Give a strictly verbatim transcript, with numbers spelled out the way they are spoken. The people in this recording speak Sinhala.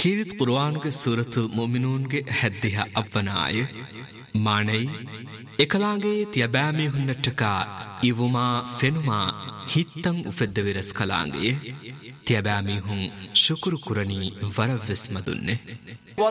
කීරිත් කුර්ආන්ගේ සූරතුල් මුමිනූන්ගේ හැද්දිහ අවනාය මානයි එකලාගේ තියබෑමී හුන්නටකා ඉවුමා ෆෙනුමා හිත්තං උෆෙද්ද විරස් කලාගේ තියබෑමී හුන් ශුකුරු කුරණී වරව්වෙස් මදුන්නේ